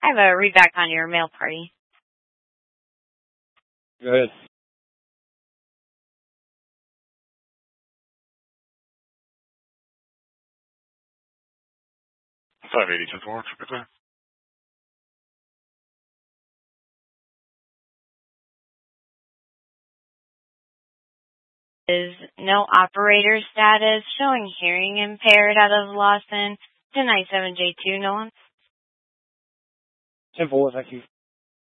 I have a readback on your mail party. Go ahead. Is no operator status, showing hearing impaired out of Lawson to 97J2, Nolan. 10-4, thank you.